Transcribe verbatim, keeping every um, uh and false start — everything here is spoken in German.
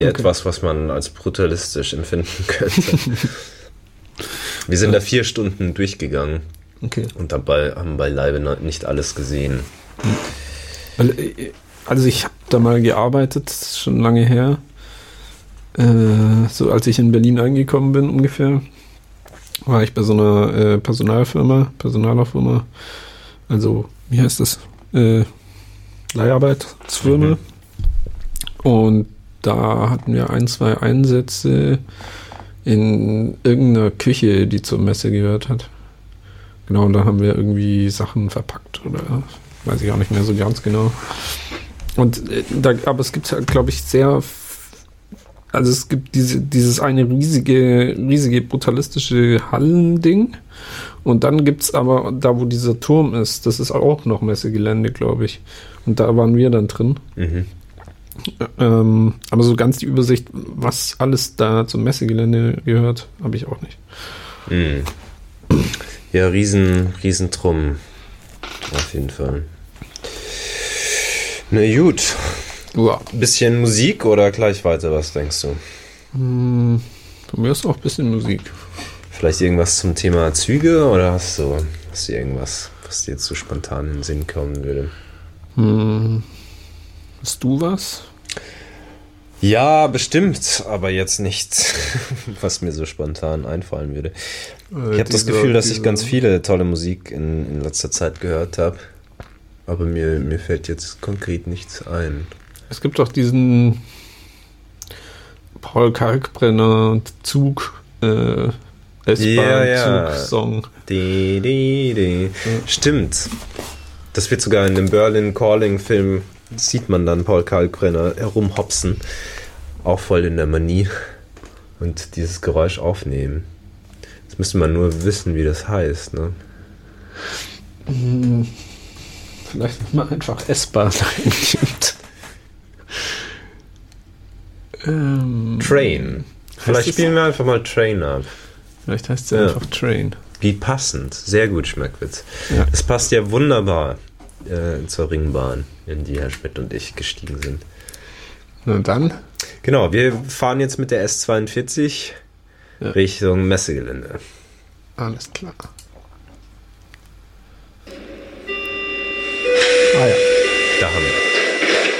Etwas, was man als brutalistisch empfinden könnte. Wir sind ja. da vier Stunden durchgegangen. Okay. Und dabei haben beileibe nicht alles gesehen. Also ich habe da mal gearbeitet, das ist schon lange her. Äh, so als ich in Berlin angekommen bin ungefähr, war ich bei so einer äh, Personalfirma, Personalerfirma, also wie heißt das? Äh, Leiharbeitsfirma. Mhm. Und da hatten wir ein, zwei Einsätze in irgendeiner Küche, die zur Messe gehört hat. Genau, und da haben wir irgendwie Sachen verpackt oder weiß ich auch nicht mehr so ganz genau. Und äh, da, aber es gibt halt, glaube ich, sehr, also es gibt diese, dieses eine riesige, riesige brutalistische Hallending. Und dann gibt es aber, da wo dieser Turm ist, das ist auch noch Messegelände, glaube ich. Und da waren wir dann drin. Mhm. Ähm, aber so ganz die Übersicht, was alles da zum Messegelände gehört, habe ich auch nicht. Mhm. Ja, riesen, riesen Trumm. Auf jeden Fall. Na gut. Ja. Bisschen Musik oder gleich weiter, was denkst du? Hm, bei mir ist auch ein bisschen Musik. Vielleicht irgendwas zum Thema Züge oder hast du, hast du irgendwas, was dir jetzt so spontan in den Sinn kommen würde? Hm. Hast du was? Ja, bestimmt, aber jetzt nichts, was mir so spontan einfallen würde. Äh, ich habe das Gefühl, dass ich ganz viele tolle Musik in, in letzter Zeit gehört habe, aber mir, mir fällt jetzt konkret nichts ein. Es gibt doch diesen Paul Kalkbrenner Zug, äh, S-Bahn-Zug-Song. Ja, ja. Die, die, die. Ja. Stimmt. Das wird sogar in dem Berlin Calling-Film, sieht man dann Paul Kalkbrenner herumhopsen, auch voll in der Manie und dieses Geräusch aufnehmen. Jetzt müsste man nur wissen, wie das heißt, ne? Vielleicht wenn man einfach S-Bahn eingibt. ähm, Train. Vielleicht spielen wir einfach mal Train ab. Vielleicht heißt es ja einfach Train. Wie passend. Sehr gut, Schmeckwitz. Ja. Das passt ja wunderbar äh, zur Ringbahn, in die Herr Schmidt und ich gestiegen sind. Na dann. Genau, wir fahren jetzt mit der S zweiundvierzig ja. Richtung Messegelände. Alles klar. Ah ja. Da haben wir